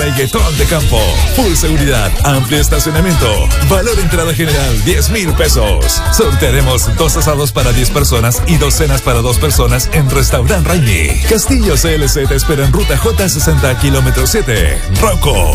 Reggaetón de campo. Full seguridad, amplio estacionamiento. Valor entrada general, 10,000 pesos. Sortearemos 2 asados para 10 personas y 2 cenas para 2 personas en Restaurant Raimi. Castillo CLC te espera en Ruta J60, kilómetro 7. Rocco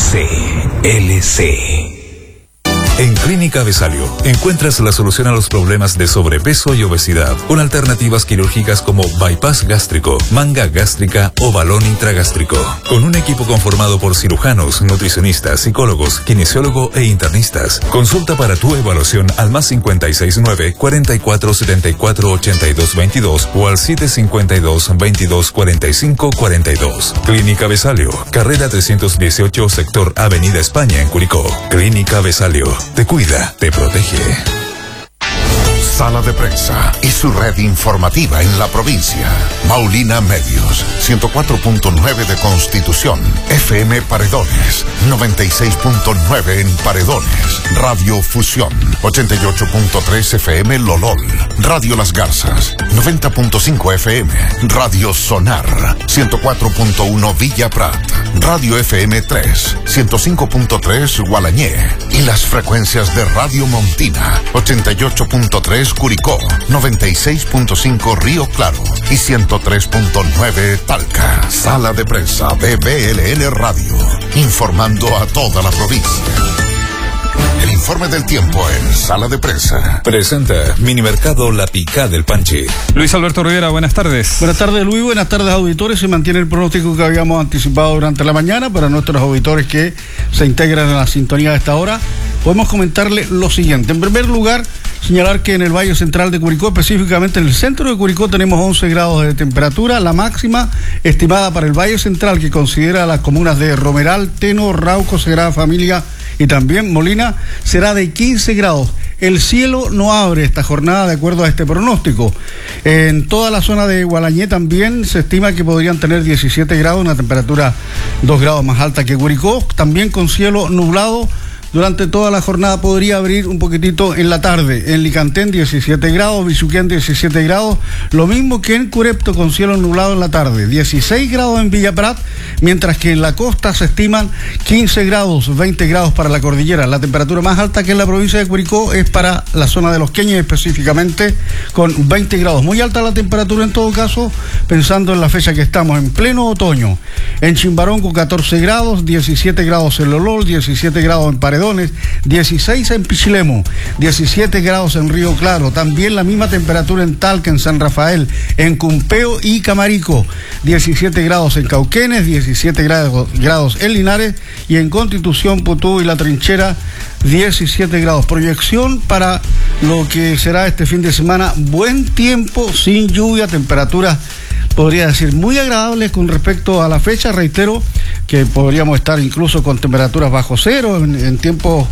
CLC. En Clínica Besalio encuentras la solución a los problemas de sobrepeso y obesidad con alternativas quirúrgicas como bypass gástrico, manga gástrica o balón intragástrico. Con un equipo conformado por cirujanos, nutricionistas, psicólogos, kinesiólogo e internistas. Consulta para tu evaluación al +569 44 74 82 22 o al 752 22 45 42. Clínica Besalio, carrera 318, sector Avenida España en Curicó. Clínica Besalio. Te cuida, te protege. Sala de Prensa y su red informativa en la provincia. Maulina Medios, 104.9 de Constitución, FM Paredones, 96.9 en Paredones, Radio Fusión, 88.3 FM Lolol, Radio Las Garzas, 90.5 FM, Radio Sonar, 104.1 Villa Prat, Radio FM 3, 105.3 Gualañé y las frecuencias de Radio Montina, 88.3 Curicó, 96.5 Río Claro y 103.9 Talca. Sala de Prensa de BLN Radio, informando a toda la provincia. El informe del tiempo en Sala de Prensa. Presenta Minimercado La Picá del Panchi. Luis Alberto Rivera, buenas tardes. Buenas tardes, Luis, buenas tardes, auditores. Se mantiene el pronóstico que habíamos anticipado durante la mañana para nuestros auditores que se integran en la sintonía de esta hora. Podemos comentarle lo siguiente. En primer lugar, señalar que en el Valle Central de Curicó, específicamente en el centro de Curicó, tenemos 11 grados de temperatura. La máxima estimada para el Valle Central, que considera las comunas de Romeral, Teno, Rauco, Sagrada Familia y también Molina, será de 15 grados. El cielo no abre esta jornada de acuerdo a este pronóstico. En toda la zona de Gualañé también se estima que podrían tener 17 grados, una temperatura 2 grados más alta que Curicó, también con cielo nublado. Durante toda la jornada podría abrir un poquitito en la tarde. En Licantén 17 grados, Bichuquén 17 grados, lo mismo que en Curepto con cielo nublado en la tarde. 16 grados en Villa Prat, mientras que en la costa se estiman 15 grados, 20 grados para la cordillera. La temperatura más alta que en la provincia de Curicó es para la zona de Los Queñes específicamente, con 20 grados. Muy alta la temperatura en todo caso, pensando en la fecha que estamos, en pleno otoño. En Chimbarongo 14 grados, 17 grados en Lolol, 17 grados en Paredón, 16 en Pichilemu, 17 grados en Río Claro, también la misma temperatura en Talca, en San Rafael, en Cumpeo y Camarico, 17 grados en Cauquenes, 17 grados en Linares y en Constitución, Putú y La Trinchera, 17 grados. Proyección para lo que será este fin de semana: buen tiempo, sin lluvia, temperaturas podría decir muy agradables con respecto a la fecha. Reitero que podríamos estar incluso con temperaturas bajo cero en tiempos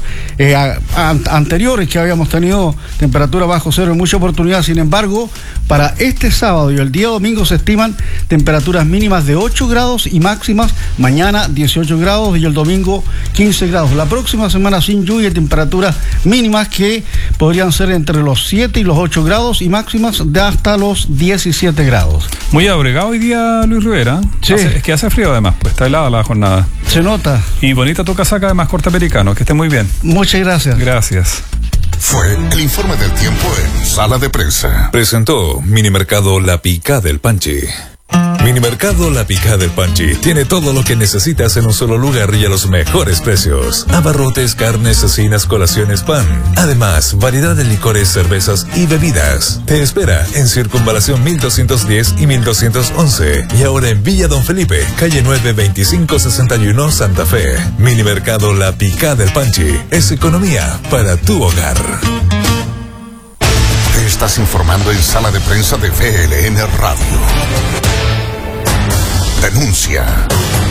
anteriores, que habíamos tenido temperaturas bajo cero en muchas oportunidades. Sin embargo, para este sábado y el día domingo se estiman temperaturas mínimas de 8 grados y máximas mañana 18 grados y el domingo 15 grados. La próxima semana sin lluvia y temperaturas mínimas que podrían ser entre los 7 y los 8 grados y máximas de hasta los 17 grados. Muy abrigado hoy día, Luis Rivera. Sí. Es que hace frío además, pues está helada la jornada. Se nota. Y bonita tu casaca, además corta pelicano, que esté muy bien. Muchas gracias. Gracias. Fue el informe del tiempo en Sala de Prensa. Presentó Minimercado La Picá del Panchi. Minimercado La Picá del Panchi tiene todo lo que necesitas en un solo lugar y a los mejores precios. Abarrotes, carnes, cecinas, colaciones, pan. Además, variedad de licores, cervezas y bebidas. Te espera en Circunvalación 1210 y 1211. Y ahora en Villa Don Felipe, calle 9, 2561, Santa Fe. Minimercado La Picá del Panchi es economía para tu hogar. Te estás informando en Sala de Prensa de BLN Radio. Denuncia.